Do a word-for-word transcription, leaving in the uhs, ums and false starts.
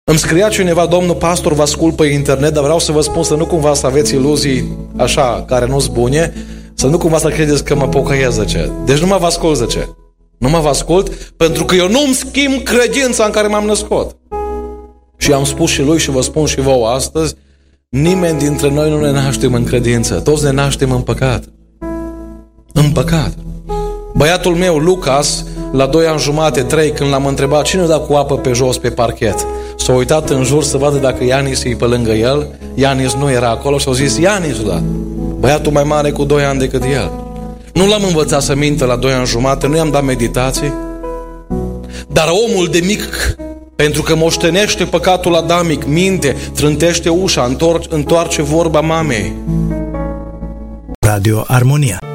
Îmi scria cineva: domnul pastor, vă ascult pe internet, dar vreau să vă spun să nu cumva să aveți iluzii așa, care nu-s bune, să nu cumva să credeți că mă pocăiesc, zice. Deci nu mă vă ascult, zice. Nu mă vă ascult pentru că eu nu-mi schimb credința în care m-am născut. Și am spus și lui și vă spun și vouă astăzi, nimeni dintre noi nu ne naștem în credință, toți ne naștem în păcat. În păcat. Băiatul meu, Lucas, la doi ani jumate, trei, când l-am întrebat cine dă cu apă pe jos pe parchet, s-a uitat în jur să vadă dacă Ianis e pe lângă el. Ianis nu era acolo și a zis: Ianis, da. Băiatul mai mare cu doi ani decât el. Nu l-am învățat să minte la doi ani jumate, nu i-am dat meditații. Dar omul de mic, pentru că moștenește păcatul adamic, minte, trântește ușa, întoarce vorba mamei. Radio Armonia.